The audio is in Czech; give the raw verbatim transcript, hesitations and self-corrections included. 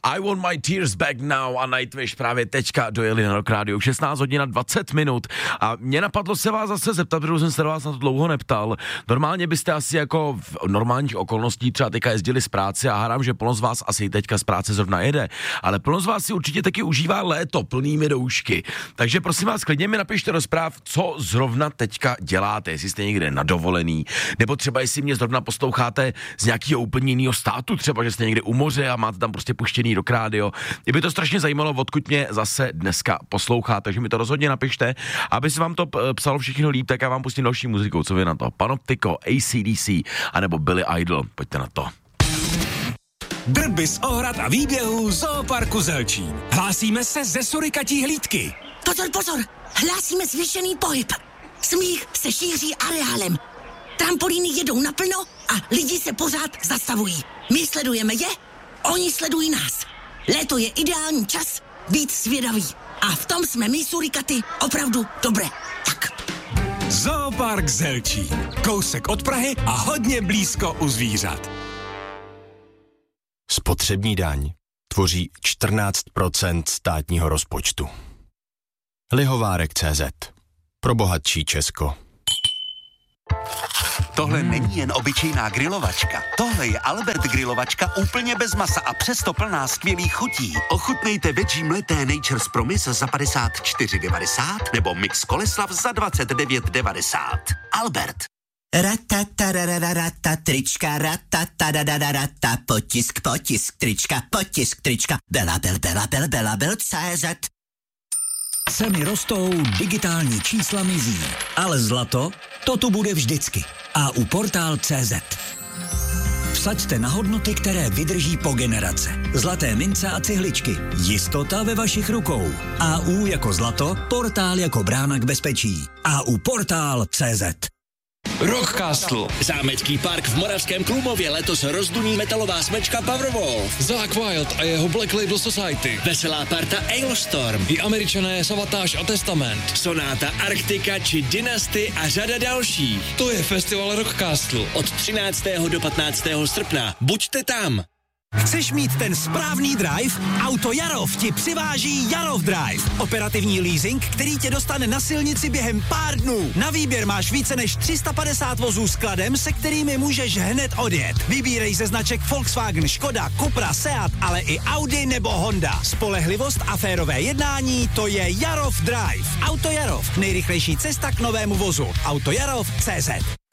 I Want My Tears Back Now a Nightwish právě teďka dojeli na Rock Radio. šestnáct hodin a dvacet minut. A mě napadlo se vás zase zeptat, protože jsem se vás na to dlouho neptal. Normálně byste asi jako v normálních okolností třeba teďka jezdili z práce a hádám, že plno z vás asi teďka z práce zrovna jede, ale plno z vás si určitě taky užívá léto plnými doušky. Takže prosím vás, klidně mi napište do zpráv, co zrovna teďka děláte, jestli jste někde na dovolený, nebo třeba jestli mě zrovna posloucháte z nějakého úplně jiného státu, třeba že jste někde u moře a máte tam prostě puštěný Rock Radio. Mě by to strašně zajímalo, odkud mě zase dneska posloucháte, takže mi to rozhodně napište, aby se vám to psalo všechno líp, tak já vám pustím další muziku, co vy na to. Panoptiko, A C D C, anebo Billy Idol, pojďte na to. Drby z ohrad a výběhů Zooparku Zelčín. Hlásíme se ze surikatí hlídky. Pozor, pozor, hlásíme zvýšený pohyb. Smích se šíří areálem. Trampolíny jedou naplno a lidi se pořád zastavují. My sledujeme je, oni sledují nás. Léto je ideální čas být svědavý. A v tom jsme my surikaty opravdu dobré. Tak. Zoopark Zelčín. Kousek od Prahy a hodně blízko u zvířat. Spotřební daň tvoří čtrnáct procent státního rozpočtu. Lihovárek tečka cé zet. Pro bohatší Česko. Tohle není jen obyčejná grilovačka. Tohle je Albert grilovačka úplně bez masa a přesto plná skvělých chutí. Ochutnejte veggie mleté Nature's Promise za padesát čtyři devadesát nebo mix Koleslav za dvacet devět devadesát. Albert. Ratatarararata, trička, ratatarararata, potisk, potisk, trička, potisk, trička, belabel, belabel, belabel, cé zet. Ceny rostou, digitální čísla mizí, ale zlato, to tu bude vždycky. A u portál tečka cé zet. Vsaďte na hodnoty, které vydrží po generace. Zlaté mince a cihličky. Jistota ve vašich rukou. A U jako zlato, portál jako brána k bezpečí. A U portál tečka cé zet. Rockcastle. Zámecký park v Moravském Klumově letos rozduní metalová smečka Powerwolf. Zakk Wylde a jeho Black Label Society. Veselá parta Ailstorm. I Američané Savatage a Testament. Sonáta Arktika či Dynasty a řada dalších. To je festival Rockcastle. Od třináctého do patnáctého srpna. Buďte tam. Chceš mít ten správný drive? Auto Jarov ti přiváží Jarov Drive. Operativní leasing, který tě dostane na silnici během pár dnů. Na výběr máš více než tři sta padesát vozů s kladem, se kterými můžeš hned odjet. Vybírej ze značek Volkswagen, Škoda, Cupra, Seat, ale i Audi nebo Honda. Spolehlivost a férové jednání, to je Jarov Drive. Auto Jarov, nejrychlejší cesta k novému vozu. Autojarov tečka cé zet.